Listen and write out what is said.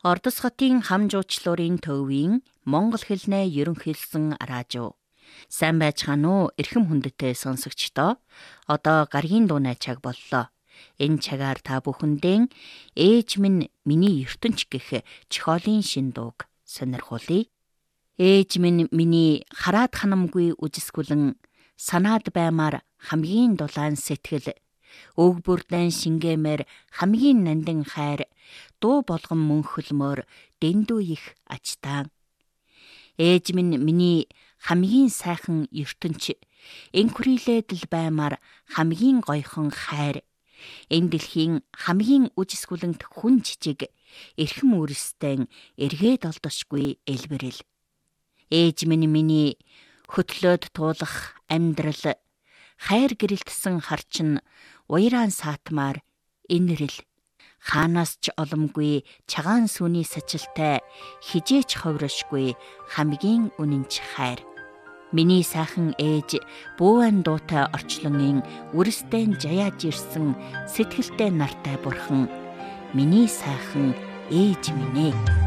Ордос хотын хам жуучлалын төвийн монгол хэлнээ ерөнхийлсөн радио. Сайн байцгаана уу эрхэм хүндэттэй сонсогчдоо. Одоо гаргийн дуу найчааг боллоо. Энэ цагаар та бүхэндээ ээж минь миний ертөнч гэх чухлын шин дууг сонирхуулъя. Ээж минь миний хараад ханамгүй үжисгүлэн санаад баймаар хамгийн дулаан сэтгэл өг бүрдэн шингээмээр хамгийн нандин хайр дуу болгон мөнхөлмөр дэндүү их ачтаан. Ээж минь миний хамгийн сайхан ертөнч энхүрилээдэл баймаар хамгийн гойхон хайр энэ дэлхийн хамгийн үжисгүлэнт хүн жижиг эрхэм үрстэн эргээд олдошгүй элбэрэл. Ээж минь миний хөтлөөд туулах амьдрал хайр гэрэлтсэн харчин уяран саатмаар инэрэл хаанаас ч оломгүй чагаан сүний сажилтай хижээч ховрошгүй хамгийн үнэнч хайр. Миний сайхан ээж бүүэн дуутай орчлонгийн үрстэн жаяаж ирсэн сэтгэлтэй нартай бурхан миний сайхан ээж минь ээ.